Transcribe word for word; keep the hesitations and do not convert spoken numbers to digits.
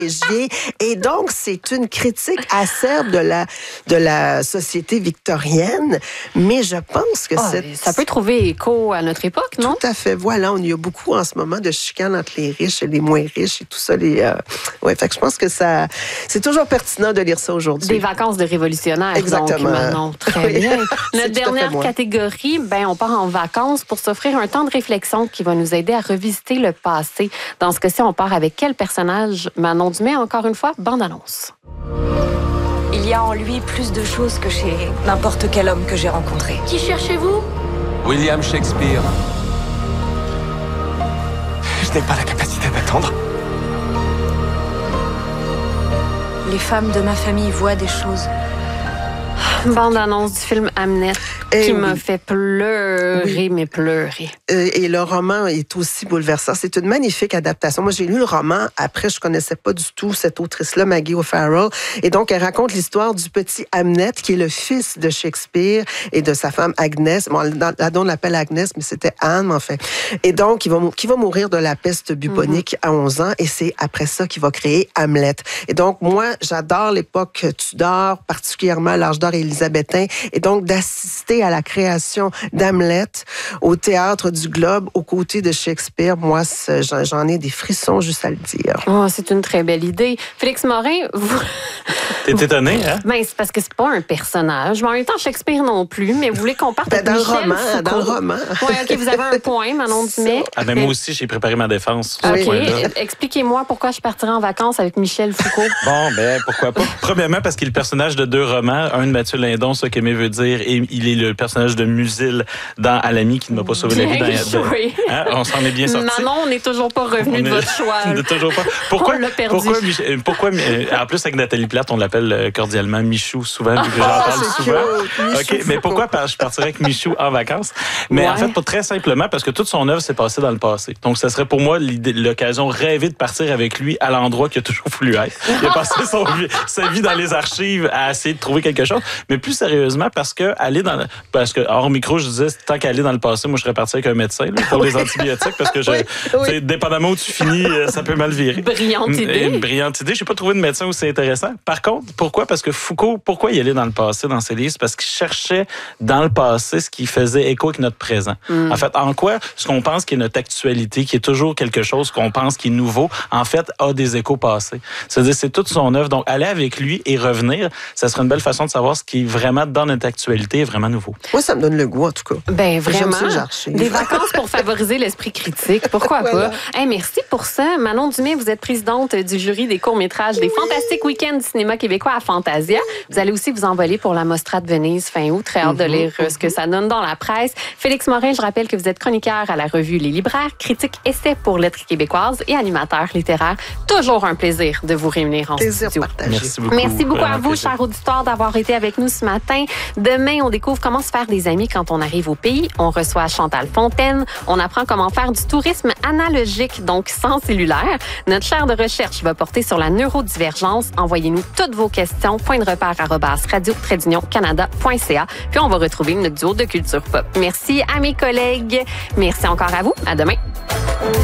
Et donc, c'est une critique acerbe de la, de la société victorienne, mais je pense que oh, c'est... ça peut trouver écho à notre époque, non? Tout à fait. Voilà, on y a beaucoup en ce moment de chicanes entre les riches et les moins riches et tout ça. Les, euh... ouais, fait que je pense que ça, c'est toujours pertinent de lire ça aujourd'hui. Des vacances de révolutionnaires. Exactement. Donc, Manon, très oui. bien. Notre dernière catégorie, ben, on part en vacances pour s'offrir un temps de réflexion qui va nous aider à revisiter le passé. Dans ce cas-ci, on part avec quel personnage? Manon Dumais, encore une fois, bande-annonce. Il y a en lui plus de choses que chez n'importe quel homme que j'ai rencontré. Qui cherchez-vous? William Shakespeare. Je n'ai pas la capacité d'attendre. Les femmes de ma famille voient des choses. Bande-annonce du film Hamnet Et qui oui. m'a fait pleurer, oui. mais pleurer. Euh, et le roman est aussi bouleversant. C'est une magnifique adaptation. Moi, j'ai lu le roman. Après, je connaissais pas du tout cette autrice-là, Maggie O'Farrell. Et donc, elle raconte l'histoire du petit Hamnet, qui est le fils de Shakespeare et de sa femme Agnès. Bon, la donne l'appelle Agnès, mais c'était Anne, en fait. Et donc, il va, qui va mourir de la peste bubonique mm-hmm. à onze ans. Et c'est après ça qu'il va créer Hamlet. Et donc, moi, j'adore l'époque Tudor, particulièrement l'âge d'or élisabétain. Et donc, d'assister à la création d'Hamlet au Théâtre du Globe aux côtés de Shakespeare, moi, j'en ai des frissons juste à le dire. Oh, c'est une très belle idée. Félix Morin, vous... T'es étonné, hein? Ben, c'est parce que c'est pas un personnage. Mais en même temps, Shakespeare non plus. Mais vous voulez qu'on parte ben, avec dans Michel le roman, Foucault? Dans le roman. Oui, OK, vous avez un point, Manon Dumais. Ah, ben, moi aussi, j'ai préparé ma défense. OK. Expliquez-moi pourquoi je partirais en vacances avec Michel Foucault. Bon, ben, pourquoi pas? Premièrement, parce qu'il est le personnage de deux romans. Un de Mathieu Lindon, ce qu'Aimé veut dire, et il est le personnage de Musil dans À l'ami qui ne m'a pas sauvé la vie. Dans, oui. Hein? On s'en est bien sorti. Manon, on n'est toujours pas revenu on de est, votre choix. On n'est toujours pas. Pourquoi, on l'a perdu. Pourquoi, pourquoi, en plus, avec Nathalie Plate, on l'appelle cordialement Michou, souvent, vu que j'en parle oh, souvent. Michou, OK, mais pourquoi je partirais avec Michou en vacances? Mais ouais. en fait, pas très simplement, parce que toute son œuvre s'est passée dans le passé. Donc, ça serait pour moi l'occasion rêvée de partir avec lui à l'endroit qu'il a toujours voulu être. Il a passé son, sa vie dans les archives à essayer de trouver quelque chose. Mais plus sérieusement, parce que aller dans, parce que hors micro, je disais, tant qu'aller dans le passé, moi, je serais parti avec un médecin là, pour les antibiotiques, parce que je, oui, oui. dépendamment où tu finis, ça peut mal virer. Brillante idée. Une brillante idée. J'ai pas trouvé de médecin où c'est intéressant. Par contre, pourquoi? Parce que Foucault, pourquoi il allait dans le passé dans ses livres? Parce qu'il cherchait dans le passé ce qui faisait écho avec notre présent. Mm. En fait, en quoi ce qu'on pense qui est notre actualité, qui est toujours quelque chose qu'on pense qui est nouveau, en fait, a des échos passés. C'est-à-dire, c'est toute son œuvre. Donc, aller avec lui et revenir, ça serait une belle façon de savoir ce qui est vraiment dans notre actualité est vraiment nouveau. Moi, ça me donne le goût, en tout cas. Ben, vraiment. Ça, des vacances pour favoriser l'esprit critique. Pourquoi voilà. pas? Hey, merci pour ça. Manon Dumais, vous êtes présidente du jury des courts-métrages des Fantastiques Week-ends du cinéma québécois à Fantasia. Vous allez aussi vous envoler pour la Mostra de Venise fin août. Très hâte mm-hmm, de lire mm-hmm. ce que ça donne dans la presse. Félix Morin, je rappelle que vous êtes chroniqueur à la revue Les Libraires, critique essai pour Lettres québécoises et animateur littéraire. Toujours un plaisir de vous réunir en plaisir studio. Partagé. Merci beaucoup. Merci beaucoup à vous, plaisir. chers auditeurs, d'avoir été avec nous ce matin. Demain, on découvre comment se faire des amis quand on arrive au pays. On reçoit Chantal Fontaine. On apprend comment faire du tourisme analogique, donc sans cellulaire. Notre chaire de recherche va porter sur la neurodivergence. Envoyez-nous toutes vos questions. Point de repère arobase radio trait d'union canada point c a. Puis on va retrouver notre duo de culture pop. Merci à mes collègues. Merci encore à vous. À demain.